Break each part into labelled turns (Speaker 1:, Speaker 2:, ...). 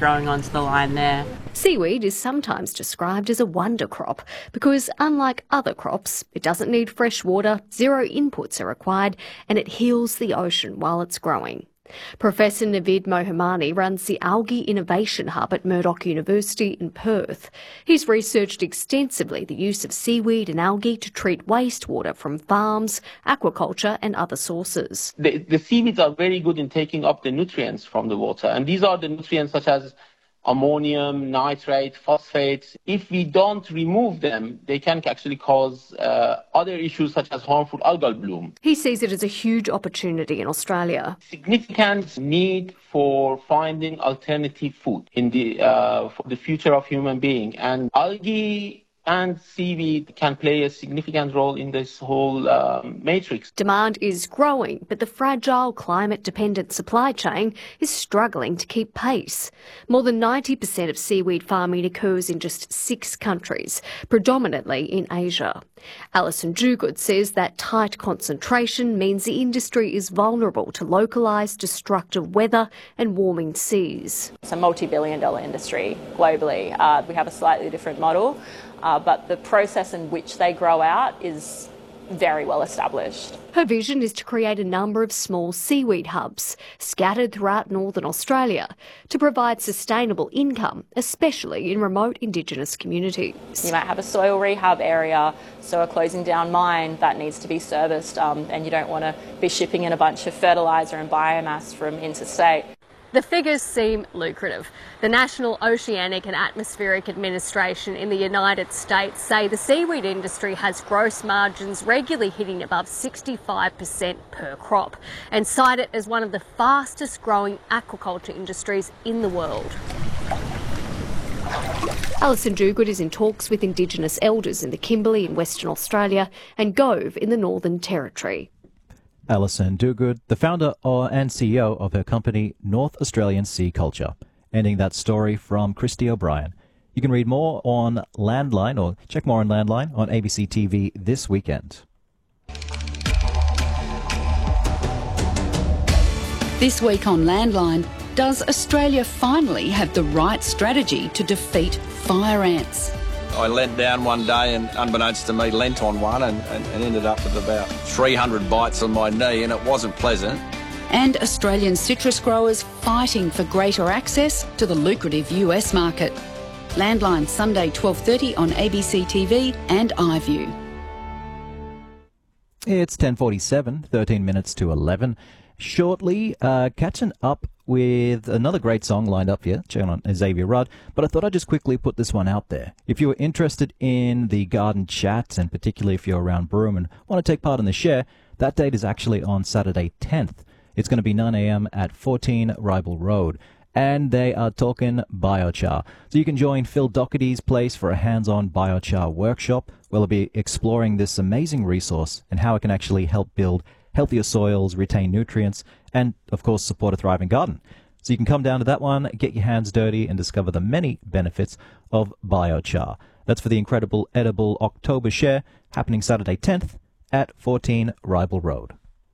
Speaker 1: growing onto the line there.
Speaker 2: Seaweed is sometimes described as a wonder crop because, unlike other crops, it doesn't need fresh water, zero inputs are required, and it heals the ocean while it's growing. Professor Navid Mohammadi runs the Algae Innovation Hub at Murdoch University in Perth. He's researched extensively the use of seaweed and algae to treat wastewater from farms, aquaculture and other sources.
Speaker 3: The seaweeds are very good in taking up the nutrients from the water, and these are the nutrients such as ammonium, nitrate, phosphate. If we don't remove them, they can actually cause other issues such as harmful algal bloom.
Speaker 2: He sees it as a huge opportunity in Australia.
Speaker 3: Significant need for finding alternative food in the for the future of human being, and algae and seaweed can play a significant role in this whole matrix.
Speaker 2: Demand is growing, but the fragile climate-dependent supply chain is struggling to keep pace. More than 90% of seaweed farming occurs in just 6 countries, predominantly in Asia. Alison Duguid says that tight concentration means the industry is vulnerable to localised destructive weather and warming seas.
Speaker 4: It's a multi-billion-dollar industry globally. We have a slightly different model. But the process in which they grow out is very well established.
Speaker 2: Her vision is to create a number of small seaweed hubs scattered throughout northern Australia to provide sustainable income, especially in remote Indigenous communities.
Speaker 4: You might have a soil rehab area, so a closing down mine that needs to be serviced, and you don't want to be shipping in a bunch of fertiliser and biomass from interstate.
Speaker 2: The figures seem lucrative. The National Oceanic and Atmospheric Administration in the United States say the seaweed industry has gross margins regularly hitting above 65% per crop and cite it as one of the fastest growing aquaculture industries in the world. Alison Duguid is in talks with Indigenous elders in the Kimberley in Western Australia and Gove in the Northern Territory.
Speaker 5: Alison Duguid, the founder and CEO of her company North Australian Sea Culture. Ending that story from Christy O'Brien. You can read more on Landline, or check more on Landline on ABC TV this weekend.
Speaker 6: This week on Landline, does Australia finally have the right strategy to defeat fire ants?
Speaker 7: I leant down one day and, unbeknownst to me, leant on one and ended up with about 300 bites on my knee, and it wasn't pleasant.
Speaker 6: And Australian citrus growers fighting for greater access to the lucrative US market. Landline Sunday 12:30 on ABC TV and iView.
Speaker 5: It's 10:47, 13 minutes to 11. Shortly, catching up with another great song lined up here, checking on Xavier Rudd, but I thought I'd just quickly put this one out there. If you were interested in the garden chat, and particularly if you're around Broome and want to take part in the share, that date is actually on Saturday 10th. It's going to be 9 a.m. at 14 Ribble Road, and they are talking biochar. So you can join Phil Doherty's place for a hands-on biochar workshop. We'll be exploring this amazing resource and how it can actually help build healthier soils, retain nutrients, and, of course, support a thriving garden. So you can come down to that one, get your hands dirty, and discover the many benefits of biochar. That's for the incredible edible October share, happening Saturday 10th at 14 Ribble Road.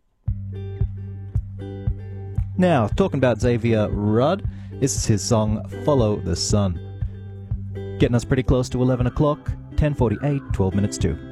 Speaker 5: Now, talking about Xavier Rudd, this is his song, Follow the Sun. Getting us pretty close to 11 o'clock, 10:48, 12 minutes to.